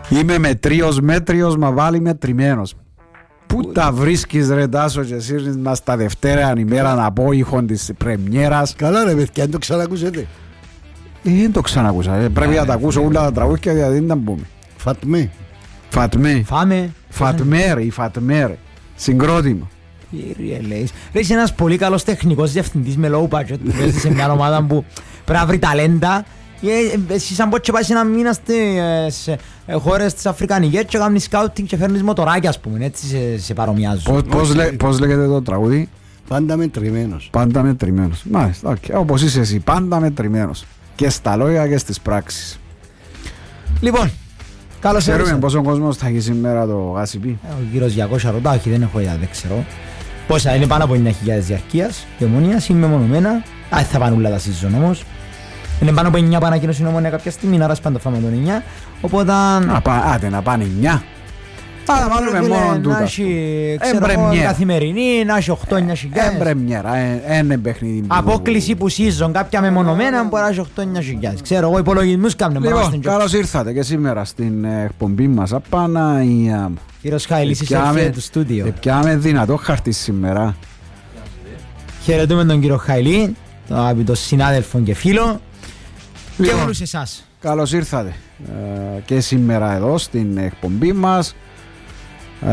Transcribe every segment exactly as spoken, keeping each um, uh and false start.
Είμαι μετρίος μέτριος, μα βάλει μετρημένος. Πού τα βρίσκεις ρε Τάσο και εσύ μας τα Δευτέρα ημέρα να πω ήχον της πρεμιέρας. Καλά ρε παιδιά, δεν το ξανακούσετε. Δεν το ξανακούσα, ε. πρέπει να τα ακούσω όλα τα τραγούδια γιατί δεν τα πούμε. Φατμέ. Φατμέ. Φάμε. Φατμέρ ή Φατμέρ. Συγκρότημα. Ρε είσαι ένας πολύ καλός τεχνικός διευθυντής με low budget που παίζει σε μια ομάδα που πρέπει να βρει ταλέντα. Εσύ σαν πότε πάει ένα μήνα στις χώρες της Αφρικανικές και κάνεις σκάουτινγκ και φέρνεις μοτοράκια ας πούμε, έτσι σε παρομοιάζουν. Πώς λέγεται το τραγούδι? Πάντα μετρημένος. Πάντα μετρημένος. Μάλιστα, όπως είσαι εσύ, πάντα μετρημένος. Και στα λόγια και στις πράξεις. Λοιπόν, καλώς ήρθατε. Ξέρουμε πόσο κόσμος θα έχει σήμερα το γάσιπι. Ο κύριος διακόσια ρωτά, όχι δεν έχω ιδέα, δεν ξέρω. Πόσα είναι πάνω από εννιά χιλιάδες διαρκείας και ομονίας, είναι μεμονωμένα. Α, θα πάνε όλα τα season όμως. Είναι πάνω από εννιά που ανακοίνωσε η Ομόνια κάποια στιγμή, άρα πάντα φάμε τον εννιά. Οπότε... Άντε να πάνε εννιά. Θα βάλουμε μόνο τούτα. Να έχει, ξέρω εγώ, καθημερινή, να έχει οκτώ εννιά χιλιάδες. Εμπρεμιέρα, ένα παιχνίδι. Απόκληση που season, κάποια μεμονωμένα μπορεί να έχει οκτώ εννιά χιλιάδες. Ξέρω εγώ, υπολογισμούς κάνουμε. Λοιπόν, καλώς ήρθατε και σήμερα στην εκπομπή μας. Απαναία. Κύριος Χάιλης, είσαι έρχεται του στούντιο. Πιάμε δυνατό χαρτί σήμερα. Χαιρετούμε τον κύριο Χάιλη, τον αγαπητό συνάδελφο και φίλο. Και όλους εσάς. Καλώς ήρθατε ε, και σήμερα εδώ στην εκπομπή μας ε,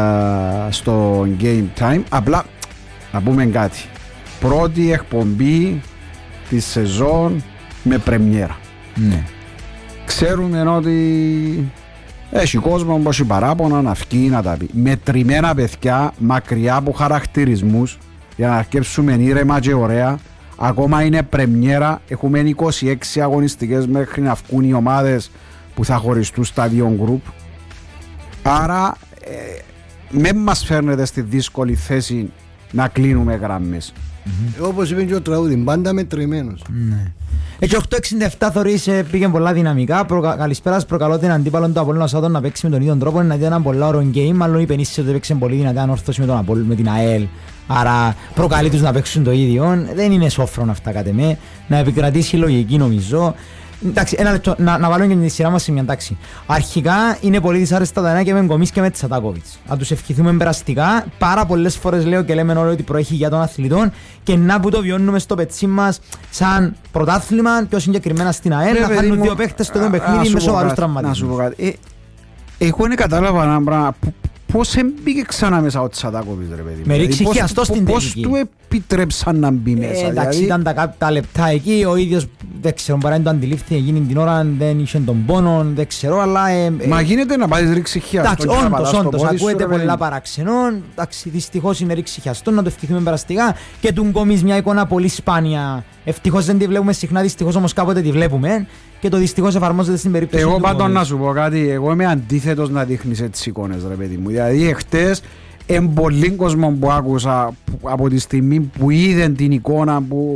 στο Game Time. Απλά να πούμε κάτι. Πρώτη εκπομπή της σεζόν με πρεμιέρα. Ναι. Ξέρουμε ότι έχει κόσμο που έχει παράπονα να φκεί να τα πει. Μετρημένα παιδιά, μακριά από χαρακτηρισμούς, για να αρκέψουμε ήρεμα και ωραία. Ακόμα είναι πρεμιέρα, έχουμε είκοσι έξι αγωνιστικές μέχρι να βγουν οι ομάδες που θα χωριστούν στα δύο γκρουπ. Άρα ε, με μας φέρνετε στη δύσκολη θέση να κλείνουμε γραμμές. Mm-hmm. Όπως είπε και ο τραγούδι, πάντα μετρημένος. Ναι. Έτσι οκτώ εξήντα επτά θωρείς πήγε πολλά δυναμικά. Προκα... Καλησπέρας, προκαλώ την αντίπαλον του Απόλλωνα Σάτων να παίξει με τον ίδιο τρόπο. Να δει έναν πολλά ωραίο game. Μάλλον η Πενήσης ότι παίξει πολύ δυνατά ανόρθωση με τον Απόλλωνα, με την ΑΕΛ. Άρα προκαλεί τους να παίξουν το ίδιο. Δεν είναι σόφρον αυτά κατ' εμέ. Να επικρατήσει η λογική νομίζω. Εντάξει, ένα λεπτό, να, να βάλουμε και τη σειρά μας σε μια τάξη. Αρχικά είναι πολύ δυσάρεστα τα νέα και με Γκομής και με Τσατάκοβιτς. Να τους ευχηθούμε περαστικά. Πάρα πολλές φορές λέω και λέμε όλοι ότι προέχει για των αθλητών και να που το βιώνουμε στο πετσί μας σαν πρωτάθλημα, πιο συγκεκριμένα στην ΑΕΛ, να χάνουν δύο παίχτες στο ίδιο παιχνίδι με σοβαρούς τραυματισμούς. Να σου πω κάτι. Εγώ δεν κατάλαβα ένα πράγμα. Πώς έμπηκε ξανά μέσα ο Τσατάκοβιτς ρε παιδί. Με ρίξει χιαστό στην τελική. Πώς του επιτρέψαν να μπει μέσα. Εντάξει, ήταν τα λεπτά εκεί, ο ίδιος δεν ξέρω, μπορεί να το αντιλήφθη εκείνη την ώρα, δεν είχε τον πόνο, δεν ξέρω, αλλά... Μα γίνεται να πάει ρίξει χιαστό. Εντάξει, όντως, όντως, ακούεται πολλά παραξενών, εντάξει, δυστυχώς είναι ρίξει χιαστό, να το ευχηθούμε περαστικά και του Γκομής μια εικόνα πολύ σπάνια. Ευτυχώς δεν τη βλέπουμε συχνά, δυστυχώς όμως κάποτε τη βλέπουμε και το δυστυχώς εφαρμόζεται στην περίπτωση εγώ του πάντων να σου πω κάτι, εγώ είμαι αντίθετος να δείχνεις έτσι εικόνες ρε παιδί μου. Δηλαδή εχτες εν πολλοί κόσμο που άκουσα από τη στιγμή που είδε την εικόνα που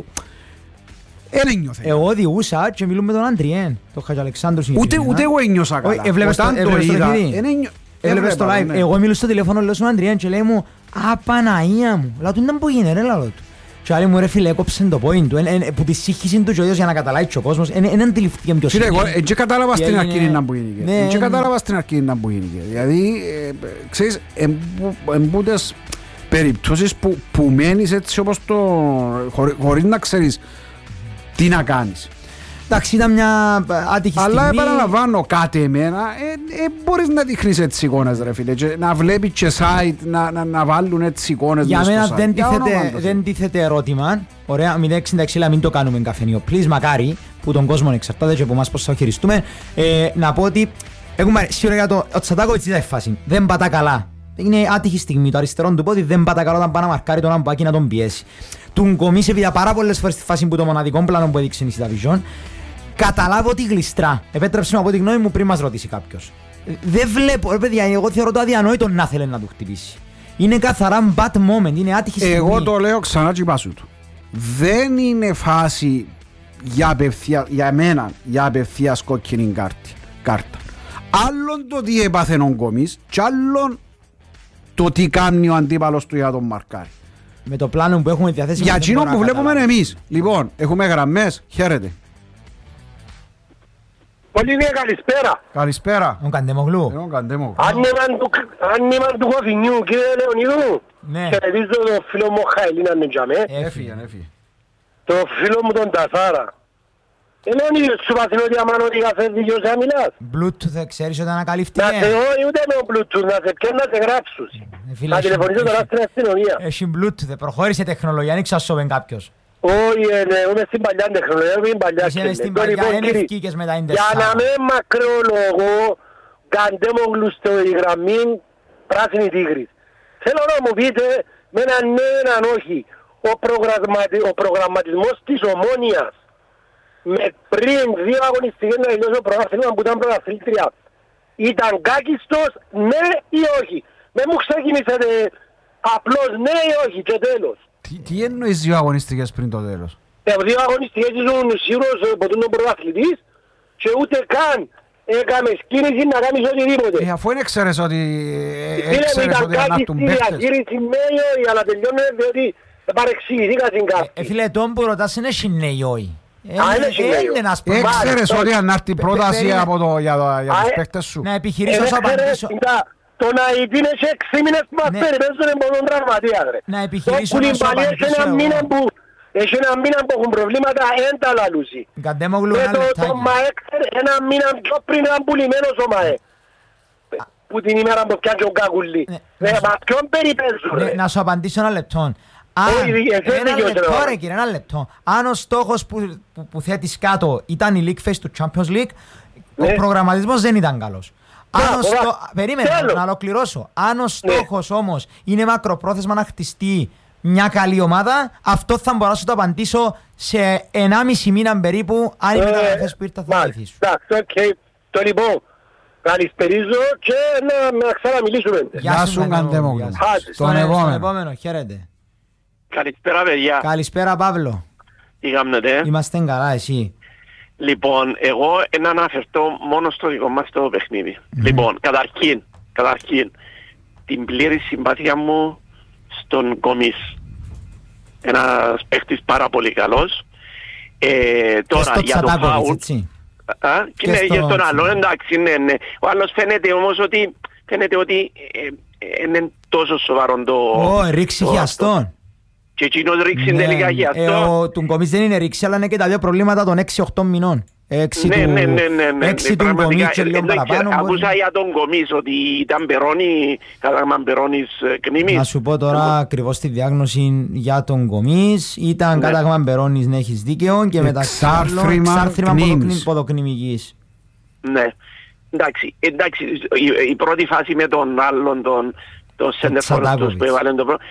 δεν ένιωθε. Εγώ διούσα και μιλούμε με τον Αντριέν, τον Χατζαλεξάνδρου συγκεκριμένα. Ούτε, ούτε εγώ ένιωσα καλά. Όταν το είδα, έβλεπες το live. Εγώ μιλούσα στο τηλέφωνο, λέω στον Αντριέν και λέει μου «Α, Παναγία μου, λα του ήταν που γίνεται ρε λαλό του». Και άλλοι μου ρε φίλε έκοψε το point του, που τη σύγχυση του και ο ίδιος για να καταλάβει και ο κόσμος, δεν αντιληφθήκε ποιος είναι. Φίλε, εγώ δεν κατάλαβα στην αρχή να που γίνηκε. Δεν κατάλαβα στην αρχή να που γίνηκε. Δηλαδή, ξέρεις, εμπούτες περιπτώσεις που μένεις έτσι όπως το... χωρίς να ξέρεις τι να κάνεις. Εντάξει, ήταν μια άτυχη στιγμή. Αλλά επαναλαμβάνω κάτι εμένα, ε, ε, μπορείς να δείχνεις έτσι εικόνες ρε φίλε, και να βλέπεις και site, να, να, να βάλουν έτσι εικόνες για μέσα μένα στο site. δεν τίθεται, δεν τίθεται ερώτημα. Ωραία, μηδέν εξήντα έξι μην το κάνουμε καφενείο. Please, μακάρι, που τον κόσμο εξαρτάται και από εμάς πώς θα χειριστούμε. Ε, να πω ότι έχουμε σίγουρα για το ο Τσατάκοβιτς ήταν φάση. Δεν πατά καλά. Είναι άτυχη στιγμή. Το αριστερό του πόδι δεν πατά καλά όταν πάει να μαρκάρει τον Αμπάκη να τον πιέσει. Του Γκομής επειδή πάρα πολλές φορές στη φάση που το μοναδικό πλάνο που έδειξε η Σιταβιζόν. Καταλάβω ότι γλιστρά. Επέτρεψε να πω τη γνώμη μου πριν μας ρωτήσει κάποιος. Δεν βλέπω, ρε παιδιά, εγώ θεωρώ το αδιανόητο να θέλει να του χτυπήσει. Είναι καθαρά bad moment, είναι άτυχη στιγμή. Εγώ το λέω ξανά τσιπάσου του. Δεν είναι φάση για, απευθεία, για μένα για απευθείας κόκκινη κάρτα. Άλλον το τι έπαθε ο Γκομής και άλλον το τι κάνει ο αντίπαλος του για τον μαρκάρι. Με το πλάνο που έχουμε διαθέσιμο. Για εκείνο που βλέπουμε εμείς. Λοιπόν, έχουμε γραμμές. Χαίρετε. Πολύβια, καλησπέρα. Καλησπέρα. Ο Καντεμογλού. Εγώ Καντέμογλου. Αν είμαι του Κοφινιού, κύριε Λεωνίδου, Ναι. χαιρετίζω τον φίλο μου Χαηλίνα Νετζαμέ, Έφυγε, έφυγε. τον φίλο μου τον Τασάρα. Είναι ο ίδιος σου πάθει ότι άμα ότι κάθε δικαιός να μιλάς. Bluetooth, ξέρεις ότι Να σε ανακαλύφθηκε. όχι ούτε με ο Bluetooth, να σε πιέν να σε γράψουν. Ε, φίλε, Να έχει- τηλεφωνήσω τώρα έχει- στην αστυνομία. Έχει Bluetooth, προχώρησε η τεχνολογία, δεν ξασώβεν κάποιος. Όχι, ε, ναι, είμαι στην παλιά τεχνολογία, είμαι στην παλιά Είσαι ξένη. στην Τώρα, παλιά, λοιπόν, δεν κύριε, ευκήκες με τα για να Ιντερσάρα. μην μακρολογώ, Καντέμογλου στο γραμμή πράσινη τίγρης. Θέλω να μου πείτε με έναν ναι, έναν όχι, ο, προγραμματι... ο προγραμματισμός της Ομόνιας με πριν δύο αγωνιστικές να τελειώσει ο πρωτάθλημα που ήταν πρωταθλήτρια ήταν κάκιστος, ναι ή όχι. Με μου ξεκινήσετε απλώς ναι ή όχι και τέλος. Τι, τι εννοείς δύο αγωνιστικές πριν το τέλος? Ε, δύο αγωνιστικές ήσουν σίγουρος από τον πρωταθλητής και ούτε καν έκαμε σκήνηση να κάνεις οτιδήποτε. Ε, αφού δεν ξέρεις ότι, ε, Φίλε μου, έξερες ήταν ότι κάτι ανάπτουν στη παίχτες. διαχείριση μέιο για να τελειώνω διότι παρεξηγηθήκα στην Ε, κάρτη. φίλε, τον που ρωτάς είναι συνέοι όχι. Ε, Α, είναι ε, συνέοι. είναι ένας που- Έξερες Μάλιστα. ότι ανάρτη Πε- πρόταση περίμενε. από το, για, το, για Α, τους ε, παίχτες σου. Να επιχειρήσω να σου απαντήσω. Το να είναι σε έξι μήνες που μας Ναι. περιπέζουν από τον τραυματία, ρε. Να επιχειρήσω Το να σου κουλιμπαλί έχει απαντήσω ένα μήνα εγώ. που έχει ένα μήνα που έχουν προβλήματα εν τα λαλούσει. Καντέμογλου, Και ένα το, το λεπτάκι. ΜΑΕΚ ένα μήνα πιο πριν ήταν πουλημένος ο ΜΑΕΚ. Που την ημέρα που πιάνει ο Κακουλή. Ναι. Ρε, μα ποιον περιπέζουν, Ναι, ρε. να σου απαντήσω ένα λεπτό. Αν, Όχι, εσύ ένα δικαιώσαι, λεπτό ρε. ρε κύριε, ένα λεπτό. Αν ο στόχος που, που, που θέτεις κάτω ήταν η League Phase του Champions League, Ναι. ο προγραμματισμός δεν ήταν καλός. Αν ο Μπράβο, στό... μπράβο. Περίμενε Τέλος. να ολοκληρώσω. Αν ο στόχος όμως είναι μακροπρόθεσμα να χτιστεί μια καλή ομάδα, αυτό θα μπορώ να σου το απαντήσω σε ενάμιση μήνα περίπου, αν οι Ε, μεταγραφές που ήρθα θα μάλιστα. βοηθήσουν. Εντάξει, οκ. Το λοιπόν, καλησπερίζω και να, να ξαναμιλήσουμε. Γεια σου, Καντέμογλου. Γεια σου. Άντε. Στον Στον επόμενο. επόμενο, χαίρετε. Καλησπέρα, παιδιά. Καλησπέρα Παύλο. Τι κάνετε? Είμαστε καλά, εσύ. Λοιπόν, εγώ να αναφερθώ μόνο στο δικό μας το παιχνίδι. Λοιπόν, καταρχήν, καταρχήν, την πλήρη συμπάθεια μου στον Γκομής. Ένας παίχτης πάρα πολύ καλός. Ε, Και τώρα, στο για το Τσατάκοβιτς, φάουλ... έτσι. Α, Και και, ναι, στο- και στον άλλο, εντάξει, ναι, ναι. Ο άλλος φαίνεται όμως ότι, φαίνεται ότι ε, ε, είναι τόσο σοβαρό το... Ω, ρίξει το- χιαστόν. Και εκείνος ρίξει Ναι, τελικά ε, χιαστό. ο- Του Γκομής δεν είναι ρίξη, αλλά είναι και τα δύο προβλήματα των έξι οχτώ μηνών. έξι Ναι, του, ναι, ναι, ναι, ναι, έξι ναι, του πραγματικά, Γκομής και ε, λίγο δεν ξέρω, παραπάνω. μπορεί- Άκουσα για τον Γκομής ότι ήταν Περόνι, κατά Περόνις κνήμης. Να σου πω τώρα ακριβώς τη διάγνωση για τον Γκομής. Ήταν Ναι. κατά Μπερόνης, να έχεις δίκαιο, και μεταξύ άλλων Εξάρθρημα εξάρθρημα κνήμης. ποδοκνη- ποδοκνημικής. Ναι. Εντάξει, εντάξει, η, η πρώτη φάση με τον άλλον, τον, το σέντερφορ Τσατάκοβιτς. που έβαλε το πρώτο.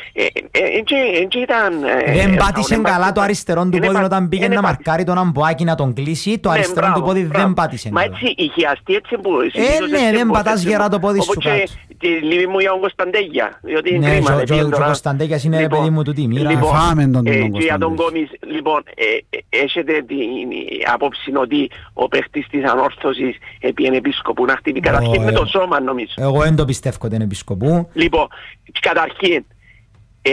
Έτσι ήταν... ε, Δεν ε, πάτησε ε, καλά ε, το αριστερό του ε, πόδι ε, όταν πήγε ε, να ε, μαρκάρει τον Αμπουάκη να τον κλείσει. Το ναι, αριστερό του μπράβο, πόδι μπράβο. δεν πάτησε Μα καλά. έτσι, η χιαστή έτσι που... συνήθως ναι, έτσι δεν που- πατάς έτσι γερά που- το πόδι σου όπως και κάτω. τη λύπη μου για τον Κωνσταντέγια. Διότι είναι Ναι, κρίμα, και ο- ρε, και ο- πήγαινε και ο τώρα. Κωνσταντέγιας είναι, Λοιπόν, παιδί μου, του τι, μοίρα. λοιπόν, Φάμε τον τον ε, τον και για τον Κωνσταντέγια. Γκόμης, λοιπόν, ε, ε, έχετε την άποψη ότι ο παίχτης της ανόρθωσης επί επίσκοπου να χτυπεί καταρχήν με ε, το σώμα, νομίζω. Εγώ δεν το πιστεύω ότι είναι επισκοπού. Λοιπόν, καταρχήν, ε,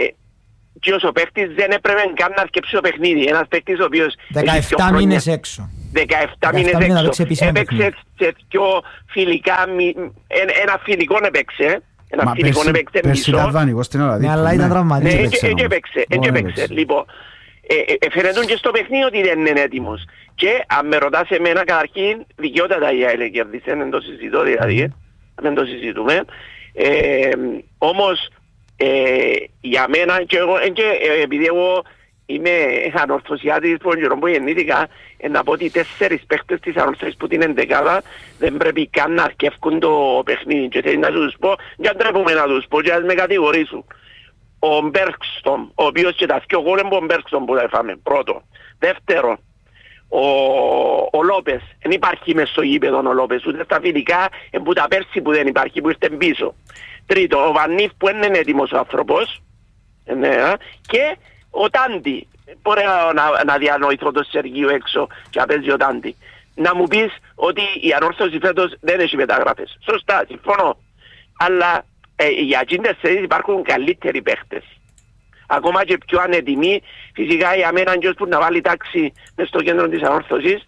και ο παίχτης δεν έπρεπε καν να αρκεψεί το παιχνίδι. Ένας παίχτης ο οποίος... έχει δύο δεκαεπτά χρόνια- μήνες έξω. δεκαεπτά μήνες μήνες να έξω. παίξει επίσημα Έπαιξε παιχνίδι. σε πιο φιλικά, μη- ένα ένα φιλικό έπαιξε. Ένα Μα φιλικό πέρσι- έπαιξε πέρσι μισό. ήταν δανεικός στην Ελλάδα. Ναι, αλλά ήταν Ναι, τραυματίας. έτσι έτσι όμως. έπαιξε, Μόνο έτσι έπαιξε. έπαιξε. Λοιπόν, ε, ε, φαίνεται και στο παιχνίδι ότι δεν είναι έτοιμος. Και αν με ρωτάς εμένα, καταρχήν, δικαιότατα η ΑΕΛ κέρδισε, δεν το συζητώ δηλαδή, ε, δεν το συζητούμε. Ε, όμως, ε, για μένα, και εγώ, ε, και, ε, επειδή εγώ είμαι ανορθωσιάτης που καιρό που γεννήθηκα, ε, να πω ότι τέσσερις παίχτες της ανορθωσίας που την εντεκάδα δεν πρέπει καν να αρκεύκουν το παιχνίδι. Και θέλει να τους πω, για ντρέπουμε να τους πω και ας με κατηγορήσουν. Ο Μπέρκστομ, ο οποίος και τα δυο γκολ είναι ο Μπέρκστομ που τα έφαμε, πρώτο. Δεύτερο, ο, ο Λόπες, δεν υπάρχει μες στο γήπεδο ο Λόπες, ούτε στα φιλικά, που τα πέρσι που δεν υπάρχει, που ήρθε πίσω. Τρίτο, ο Βανίφ που δεν είναι έτοιμος ο άνθρωπος, ναι, α, και ο Τάντι. Μπορεί να, να διανοηθώ τον Σεργίου έξω και να παίζει ο Τάντι. Να μου πεις ότι η ανόρθωση φέτος δεν έχει μεταγραφές. Σωστά, συμφωνώ. Αλλά ε, για εκείνες θέσεις υπάρχουν καλύτεροι παίχτες. Ακόμα και πιο ανετοιμοί. Φυσικά για μένα ποιος που να βάλει τάξη μες στο κέντρο της ανόρθωσης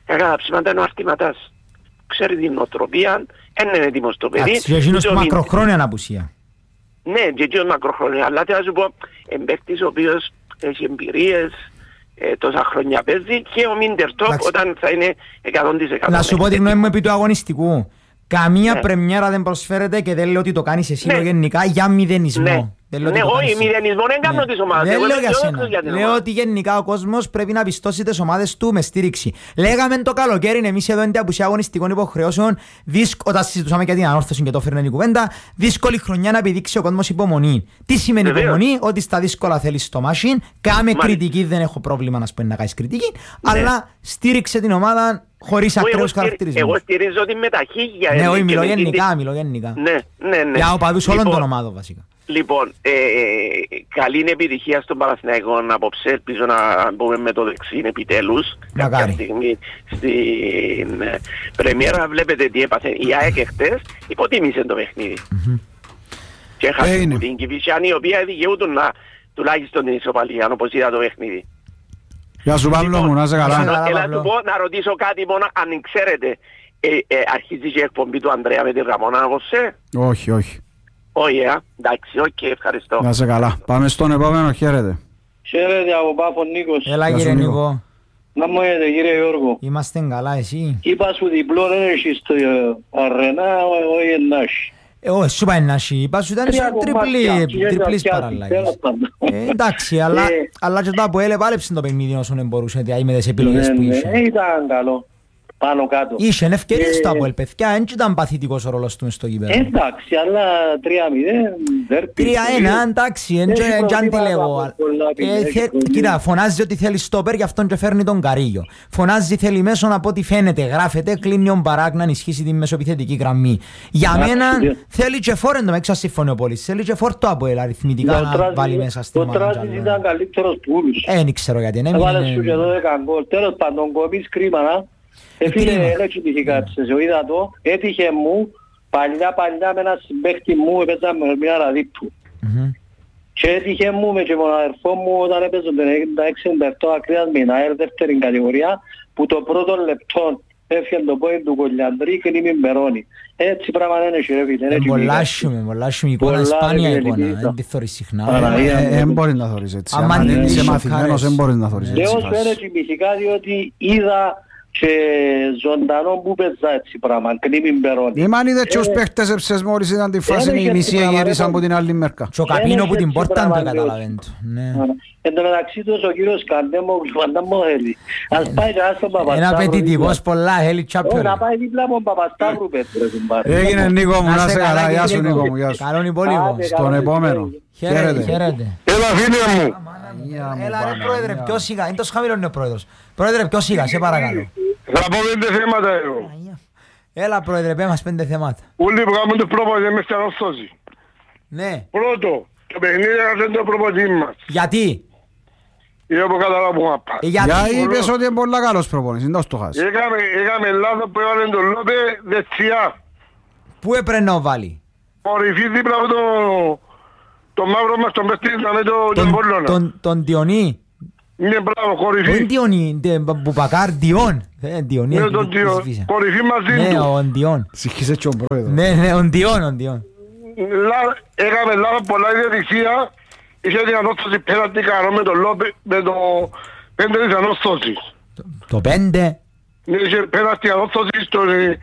Έκανα ψήματα είναι ο αρτηματάς. Ξέρει την νοοτροπία, δεν είναι έτοιμος το παιδί. Και εκείνος που μακροχρόνια απουσία. Ναι, και εκείνος μακροχρόνια, αλλά θέλω να σου πω, εμπαίκτης ο οποίος έχει εμπειρίες, ε, τόσα χρόνια παίζει και ο Μίντερτοπ όταν θα είναι εκατό τοις εκατό. Να σου πω τη γνώμη μου επί του αγωνιστικού. Καμία ναι. πρεμιέρα δεν προσφέρεται και δεν λέω ότι το κάνεις εσύ ναι. γενικά για μηδενισμό. Ναι. Δεν ναι, όχι, μηδενισμό δεν κάνω τις ομάδες. Δεν λέω για σένα. Λέω ότι γενικά ο κόσμος πρέπει να πιστώσει τις ομάδες του με στήριξη. Λέγαμε το καλοκαίρι, εμείς εδώ είναι απουσία αγωνιστικών υποχρεώσεων, δύσκ... όταν συζητούσαμε για την ανόρθωση και το φέρνει η κουβέντα, δύσκολη χρονιά να επιδείξει ο κόσμος υπομονή. Τι σημαίνει Βεβαίως. υπομονή? Ότι στα δύσκολα θέλεις το μάσιν, κάμε κριτική, δεν έχω πρόβλημα να σου πω να κάνεις κριτική, ναι. αλλά στήριξε την ομάδα χωρίς ακραίους χαρακτηρισμούς. Εγώ στηρίζω την μεταχύγια. Ναι, όχι, μιλώ γενικά, μιλώ γενικά. Για οπαδούς όλων των ομάδων βασικά. Λοιπόν, ε, καλή επιτυχία στον Παναθηναϊκό απόψε, ελπίζω να μπούμε με το δεξί επιτέλους. Κάποια στιγμή στην ε, πρεμιέρα βλέπετε τι έπαθε. Η ΑΕΚ εχθές υποτίμησε το παιχνίδι. Mm-hmm. Και έχασε την Κηφισιάνη, η οποία δικαιούτουν να τουλάχιστον την ισοπαλία, όπως είδα το παιχνίδι. Γεια σου Παύλο μου, να είσαι καλά. Έλα του πω να ρωτήσω κάτι μόνο, αν ξέρετε, ε, ε, αρχίζει και η εκπομπή του Ανδρέα με τη Ραμόνα, όπως σε? Όχι, όχι. Όχι, ε, εντάξει, οκ, okay, ευχαριστώ. Να είσαι καλά. Πάμε στον επόμενο, χαίρετε. Χαίρετε από Πάφο Νίκος. Έλα κύριε Νίκο. Να μου έρετε κύριε Γιώργο. Είμαστε καλά, εσύ. Είπα σου διπλό δεν έχεις στο αρενά, όχι ενάχει. Εγώ σου είπα ενάχει, είπα σου ήταν τριπλής παραλλαγής. Εντάξει, αλλά και το ΑΠΟΕΛ επάλεψε το παιχνίδι όσον μπορούσε, με τις επιλογές που είχε. Ήταν καλό. Πάνω κάτω. Είχε ευκαιρίες στο ΑΠΟΕΛ, παιδιά, δεν ήταν παθητικός ο ρόλος του στο γήπεδο. Εντάξει, αλλά τρία μηδέν, τρία ένα, εντάξει, δεν αντιλέγω. Κοίτα, φωνάζει ότι θέλει στόπερ, γι' αυτόν και φέρνει τον Καρίγιο. Φωνάζει θέλει μέσον από ό,τι φαίνεται, γράφεται, κλείνει ο Μπαράκ να ενισχύσει τη μεσοπιθετική γραμμή. Για μένα θέλει και φόρ, εν τω μεταξύ συμφωνεί ο Πόλης, θέλει και φόρ το ΑΠΟΕΛ αριθμητικά να βάλει μέσα στη μάχη. Ο Τράζης ήταν καλύτερος που όλους. Ε, δεν ξέρω γιατί. Τέλος πάντων, κομίς κρίμα. Φίλε, δεν κοιμηθεί κάψες, είδα το, έτυχε μου παλιά παλιά με ένα συμπαίχτη μου, έπαιζα με μια ραδίπου. Και έτυχε μου με και mon αδερφό μου όταν έπαιζαν το ενενήντα έξι ενενήντα επτά ακρίδας με την ΑΕΛ δεύτερη κατηγορία, που το πρώτο λεπτό έφυγε το πόδι του Κολιαντρή και νήμιν Μπερώνη. Έτσι πράγμα δεν έχει ρε φίλε. Εμπολάσουμε, εμπολάσουμε εικόνα, σπάνια εικόνα, δεν τη θωρείς συχνά. Δεν μπορεί να θωρείς έτσι, αν δεν είσαι μαθημένος δεν μπορεί να θωρείς έτσι. Λέω σου είναι κοιμηθικά διότι είδα και ζωντανό που παίζα έτσι πράγμα, κλείμιν Μπερώνη. Είμαι είδε και ως παίχτες έψες μόλις ήταν τη φάση οι μισοί γύρισαν από την άλλη μερκα. Και ο Καπίνο που την πόρταν το καταλαβαίνω. Εν τω μεταξύ τους ο κύριος Καντέμο φαντάμο θέλει. Ας πάει και στον Παπασταύρου. Είναι απαιτητικός πολλά, θέλει τσάπερ. Να πάει δίπλα από τον Παπασταύρου πέτρε. Έγινε Νίκο μου, να σε καλά, γεια σου Νίκο μου, γεια σου. Καλόν υπόλοιπο. Στον επόμενο. Χαίρετε. Έλα φίλε μου. Έλα ρε πρόεδρε, πιο σιγά, είναι τόσο χαμηλό είναι ο πρόεδρος. Πρόεδρε, πιο σιγά, σε παρακαλώ. Θα πω πέντε θέματα εγώ. Έλα πρόεδρε, πέ μας πέντε θέματα. Όλοι που κάνουν τους προπονητές μες στην ανόρθωση. Ναι. Πρώτο, το παιχνίδι έκαναν το προπονητή μας. Γιατί? Είναι που καταλάβουμε απά. Γιατί είπες ότι είναι πολλά καλός προπονητής, δεν το χάσεις. Έκαμε λάθος που έβαλε τον Λόπε δεξιά. Πού έπρεπε να βάλει? Κορυφή δίπλα από το μαύρο μας τον παίχτη με τον Πόλωνα. Τον Διονί. Είναι μπράβο, κορυφή. Δεν Διονί, Μπουπακάρ, Διόν. Διονί, κορυφή μαζί του. Ναι, ο Διόν. Συγχύσε και ο πρόεδρος. Ναι, ναι, ο Διόν, ο Διόν. Έκαμε λάθος πολλά διαδικασία. Είχε την ανόρθωση πέναντι καρό με τον Λόπε, με το πέντε της ανόρθωσης. Το πέντε? Είχε πέναντι ανόρθωση στο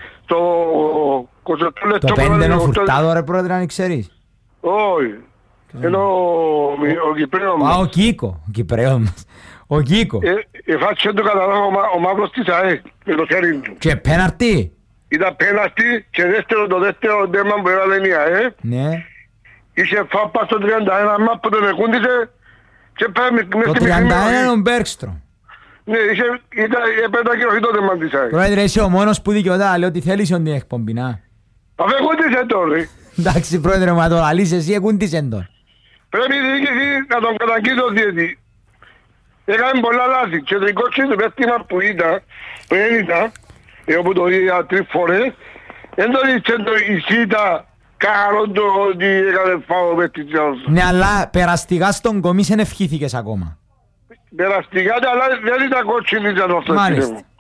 είκοσι οκτώ λεπτό. Το πέντε είναι ο Φουρτάδο ρε πρόεδρε, αν ξέρεις. Όχι. Είναι ο Κυπρέος μας. Α, ο Κίκο, ο Κυπρέος μας. Ο Κίκο. Εφάτσε το καταλάβω ο μαύρος της ΑΕΚ με το χέρι του. Και πέναρτη. Ήταν πέναρτη και δεύτερο το δεύτερο τέρμα που έβαλε η ΑΕΚ. Ναι. Είχε φάπα στο τριάντα ένα μα που τον εκούντισε και πάει μες στη μικρή. Το τριάντα ένα είναι ο Μπέρκστρο. Ναι, είχε πέντα και όχι το τέρμα της ΑΕΚ. Πρόεδρε, είσαι ο μόνος που δικαιωτά, λέω ότι θέλεις ότι είναι εκπομπή, να. Αφού εκούντισε τώρα. Εντάξει πρόεδρε, μα το λαλείς εσύ, εκούντισε τον. Πρέπει η διοίκηση να τον καταγγείλει το διαιτή. Έκαμε πολλά λάθη και το εικότσι του πέστημα που ήταν, που δεν ήταν, εγώ που το είδα τρεις φορές, δεν το δείξε το εισήτα καρό το ότι έκαμε φάω πέστημα. Ναι, αλλά περαστικά στον κομίς δεν ευχήθηκες ακόμα. Περαστικά, αλλά δεν ήταν κότσινη της ανόρθωσης. Μάλιστα.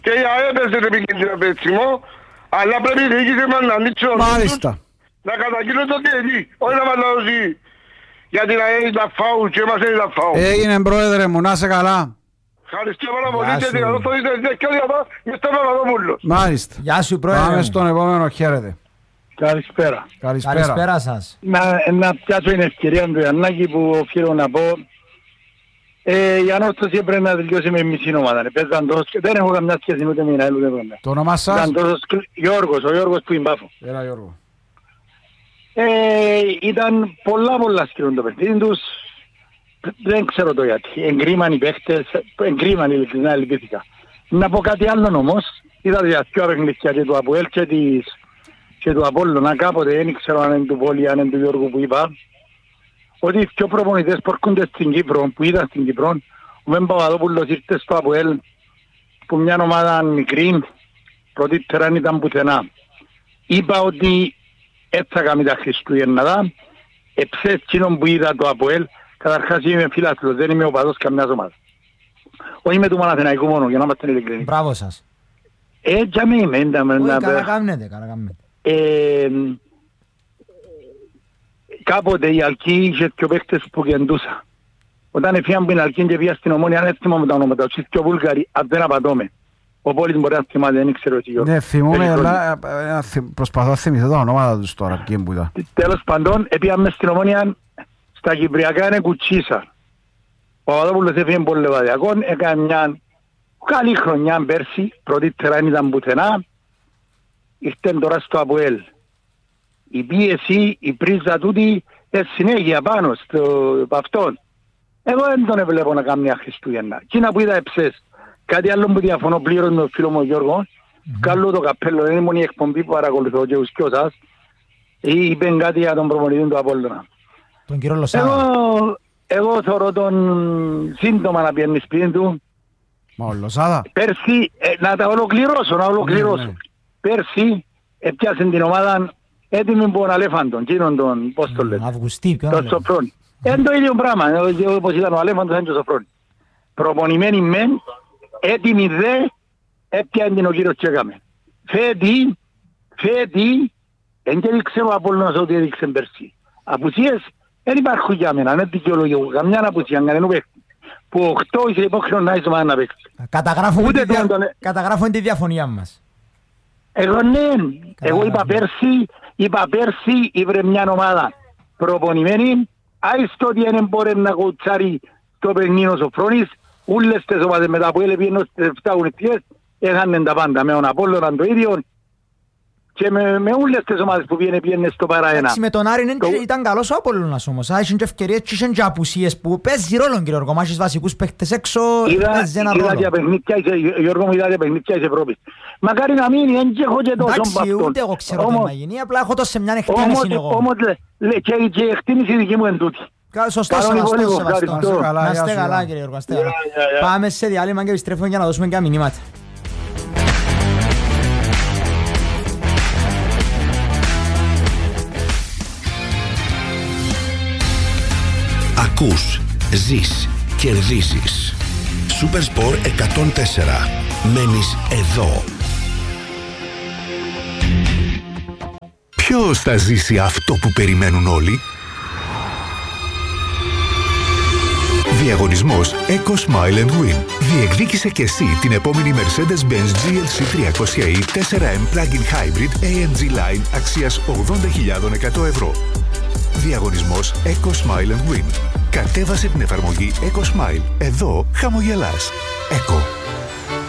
και η ΑΕΠ δεν επικίνδυνο παίξιμο, αλλά πρέπει η διοίκηση μας να ανοίξει ο Μάλιστα. να καταγγείλω το διαιτή, όχι να μαλαωθεί. Γιατί να είναι τα φάου και μας είναι τα φάου. Έγινε πρόεδρε μου, να είσαι καλά. Ευχαριστώ πάρα πολύ Γεια και σου. την καλό θωρείτε και διαβά με στον Παπαδόπουλος. Μάλιστα. Γεια σου πρόεδρε Πάμε μου. στον επόμενο, χαίρετε. Καλησπέρα. Καλησπέρα. Καλησπέρα σας. Να, να πιάσω την ευκαιρία του Ιαννάκη που οφείλω να πω. Ε, η ανόρθωση πρέπει να τελειώσει με μισή ομάδα. Παίζαν τόσο, δεν έχω καμιά σχέση ούτε με Ιναήλ ούτε με. Το όνομά σας? Ήταν τόσο σκλη... Γιώργος, ο Γιώργος που είναι Πάφο. Έλα Γιώργο. Ε, ήταν πολλά πολλά σκληρό το παιχνίδι τους. Δεν ξέρω το γιατί. Εγκρίμαν οι παίχτες, εγκρίμαν ειλικρινά, λυπήθηκα. Να πω κάτι άλλο όμως. Είδα διαθκιό παιχνίδια και του Αποέλ και, της, και του Απόλλωνα κάποτε, δεν ξέρω αν είναι του Πόλη, αν είναι του Γιώργου που είπα, ότι οι πιο προπονητές που έρχονται στην Κύπρο, που είδα στην Κύπρο, ο Μεν Παπαδόπουλος ήρθε στο Αποέλ, που μια ομάδα μικρή, πρωτήτερα ήταν πουθενά. Είπα ότι έτσι θα κάνει τα Χριστούγεννα, εψές εκείνον που είδα το Αποέλ, καταρχάς είμαι φιλάθλος, δεν είμαι οπαδός καμιάς ομάδας. Όχι είμαι του Παναθηναϊκού μόνο, για να είμαστε ειλικρινείς. Μπράβο σας. Έτσι αμέ είμαι. Όχι, καλά κάνετε, καλά κάνετε. Ε, κάποτε η Αλκή είχε και παίχτες που κεντούσα. Όταν έφυγαν από την Αλκή και πήγα στην Ομόνια, δεν θυμάμαι τα ονόματα, τους και ο Βούλγαροι, αν δεν απατώμε. Ο Πόλης μπορεί να θυμάται, δεν ξέρω εσύ Γιώργο. Ναι, θυμούμαι, αλλά προσπαθώ να θυμηθώ τα ονόματα τους τώρα, ποιοι που ήταν. Τέλος παντών, έπιαμε στην Ομόνια, στα Κυπριακά είναι κουτσίσα. Ο Παπαδόπουλος έφυγε πολύ λεβαδιακόν, έκανε μια καλή χρονιά πέρσι, πρωτήτερα ήταν πουθενά, ήρθε τώρα στο Αποέλ. Η πίεση, η πρίζα τούτη, ε, συνέχεια πάνω στο αυτόν. Εγώ δεν τον βλέπω να κάνει μια Χριστούγεννα. Κίνα που είδα εψές. Κάτι άλλο που διαφωνώ πλήρως με τον φίλο μου Γιώργο, mm-hmm. Καλό το καπέλο, δεν είναι μόνο η εκπομπή που παρακολουθώ και ουσκιό σας. Είπε κάτι για τον προπονητή του Απόλλωνα. Τον κύριο Λοσάδα. Εγώ, εγώ θεωρώ τον σύντομα να πιένει σπίτι του. Μα ο Λοσάδα. Πέρσι, ε, να τα ολοκληρώσω, να ολοκληρώσω. Ναι, ναι. Πέρσι έπιασε την ομάδα έτοιμη που τον Αλέφαντον, εκείνον τον, πώς το λέτε. Αυγουστή, ποιον τον Σοφρόνη. Είναι το ίδιο πράγμα, όπως ήταν ο Αλέφαντος, είναι και ο Σοφρόνη. Προπονημένοι μεν, έτοιμοι δε, έπιανε την ο κύριος Τσέκαμε. Φέτη, φέτη, δεν και ξέρω από όλους ότι έδειξε πέρσι. Απουσίες δεν υπάρχουν για μένα, δεν δικαιολογώ. Καμιά απουσία, κανένου παίχτη. Που οχτώ είσαι υπόχρεο να είσαι να παίξει. Καταγράφουν τη διαφωνία μας. Εγώ ναι, εγώ είπα πέρσι, είπα πέρσι, ήβρε μια ομάδα προπονημένη, άιστο ότι δεν μπορεί να κοτσάρει το παιχνίδι ο Σοφρόνης, ούλες τις ομάδες μετά που έλεγε ενώ στις εφτά γουνιστιές, έχανε τα πάντα, με τον Απόλλωνα το ίδιο, και με, με όλες τις ομάδες που πήγαινε πήγαινε στο παρά ένα. Με τον Άρη το... ήταν καλός ο Απόλλωνας όμως. Είχαν και ευκαιρίες και είχαν και απουσίες που παίζει ρόλο κύριε Γιώργο. Μάχεις βασικούς παίχτες έξω παίζει ένα ρόλο. Γιώργο μου είδατε παιχνίδια της Ευρώπης. Μακάρι να μείνει, δεν έχω και τόσο μπαυτόν. Εντάξει, ούτε εγώ ξέρω τι να γίνει. Απλά έχω τόσο σε μια εκτίμηση εγώ. Όμως και η εκτίμηση δική μου είναι τούτη. Σωστό, σεβαστό, σεβαστό. Να είστε καλά κύριε Γιώργο. Πάμε σε διάλειμμα και επιστρέφουμε για να δώσουμε και μηνύματα. Ακούς, ζεις, κερδίζεις. Supersport εκατόν τέσσερα. Μένεις εδώ. Ποιος θα ζήσει αυτό που περιμένουν όλοι? Διαγωνισμός Eco Smile and Win. Διεκδίκησε και εσύ την επόμενη Mercedes-Benz τζι ελ σι τριακόσια E φορ εμ Plug-in Hybrid έι εμ τζι Line αξίας ογδόντα χιλιάδες εκατό ευρώ. Διαγωνισμός Eco Smile and Win. Κατέβασε την εφαρμογή Eco Smile. Εδώ χαμογελάς. Eco.